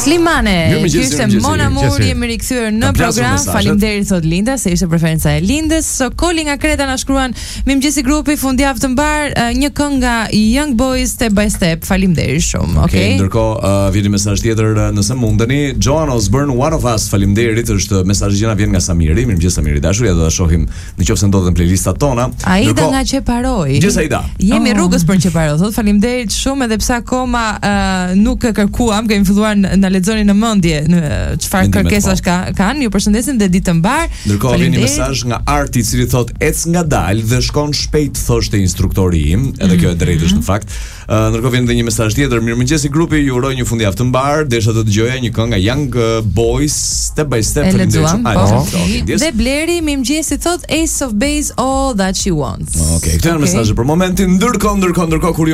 Slimane, ky ishte Mon Amour, jemi rikthyer në program. Faleminderit thot Linda se ishte preferenca e Lindës. Koli nga Kreta na shkruan: "Mirëmëngjesi grupi, fundjavë të mbar, një këngë nga Young Boys Step by Step." Faleminderit shumë. Okej. Ndërkohë vjen një mesazh tjetër nëse mundeni. Joan Osborne, One of Us. Faleminderit, është mesazhi që na vjen nga Samiri. Mirëmëngjes Samiri dashur, ja do ta shohim nëse ndodhen playlistat tona. Aida nga Çeparoi. Mirëmëngjes Aida. Jemi rrugës për Çeparoi. Thot faleminderit shumë edhe pse akoma nuk e kërkuam, kemi filluar na lexoni në mendje çfarë kërkesash kanë. Ju përshëndesim dhe ditë të mbar. Ndërkohë vjen një mesazh nga Arti i cili thot ec ngadalë dhe shkon shpejt, thoshte instruktori im, edhe kjo e drejtë është në fakt. Ndërkohë vjen edhe një mesazh tjetër: "Mirëmëngjesi grupi, ju uroj një fundjavë të mbar, desha të dëgjoja një këngë nga Young Boys Step by Step." Dhe Bleri, mirëmëngjesi thot Ace of Base, All That She Wants. Okej, këto janë mesazhe për momentin. Ndërkohë kur